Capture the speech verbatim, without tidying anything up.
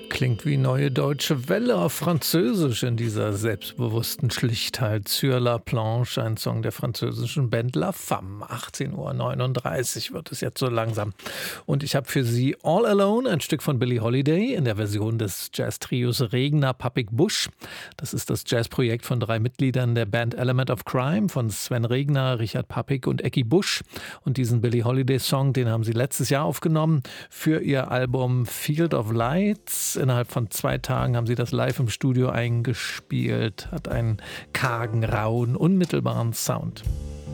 Klingt wie Neue Deutsche Welle auf Französisch in dieser selbstbewussten Schlichtheit. Sur la planche, ein Song der französischen Band La Femme. achtzehn Uhr neununddreißig wird es jetzt so langsam. Und ich habe für Sie All Alone, ein Stück von Billie Holiday in der Version des Jazz-Trios Regner Papik Busch. Das ist das Jazzprojekt von drei Mitgliedern der Band Element of Crime, von Sven Regner, Richard Papik und Ecki Busch. Und diesen Billie Holiday-Song, den haben sie letztes Jahr aufgenommen für ihr Album Field of Lights. Innerhalb von zwei Tagen haben sie das live im Studio eingespielt. Hat einen kargen, rauen, unmittelbaren Sound.